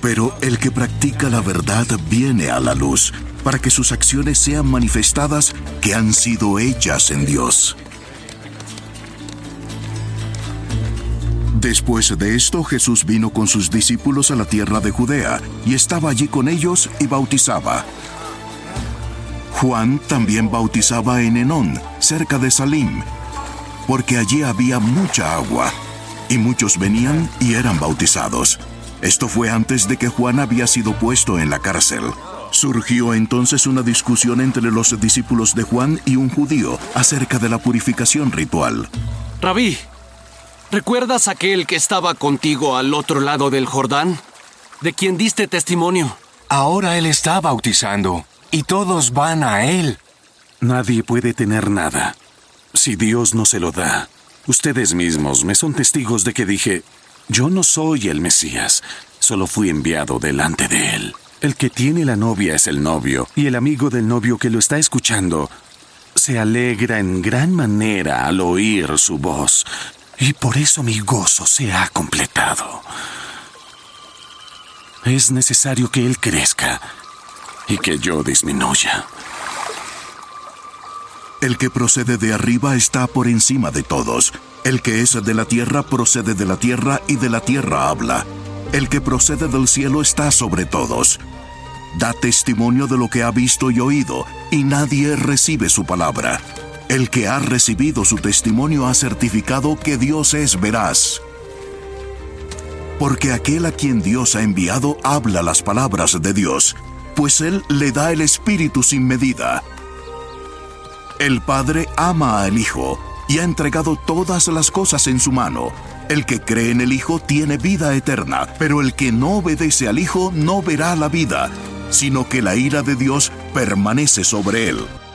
Pero el que practica la verdad viene a la luz, para que sus acciones sean manifestadas que han sido hechas en Dios. Después de esto, Jesús vino con sus discípulos a la tierra de Judea, y estaba allí con ellos y bautizaba. Juan también bautizaba en Enón, cerca de Salim, porque allí había mucha agua, y muchos venían y eran bautizados. Esto fue antes de que Juan había sido puesto en la cárcel. Surgió entonces una discusión entre los discípulos de Juan y un judío acerca de la purificación ritual. Rabí, ¿recuerdas aquel que estaba contigo al otro lado del Jordán? ¿De quien diste testimonio? Ahora él está bautizando, y todos van a él. Nadie puede tener nada si Dios no se lo da. Ustedes mismos me son testigos de que dije, yo no soy el Mesías, solo fui enviado delante de él. El que tiene la novia es el novio, y el amigo del novio que lo está escuchando se alegra en gran manera al oír su voz, y por eso mi gozo se ha completado. Es necesario que él crezca y que yo disminuya. El que procede de arriba está por encima de todos. El que es de la tierra procede de la tierra y de la tierra habla. El que procede del cielo está sobre todos. Da testimonio de lo que ha visto y oído, y nadie recibe su palabra. El que ha recibido su testimonio ha certificado que Dios es veraz. Porque aquel a quien Dios ha enviado habla las palabras de Dios, pues Él le da el Espíritu sin medida. El Padre ama al Hijo y ha entregado todas las cosas en su mano. El que cree en el Hijo tiene vida eterna, pero el que no obedece al Hijo no verá la vida, sino que la ira de Dios permanece sobre él.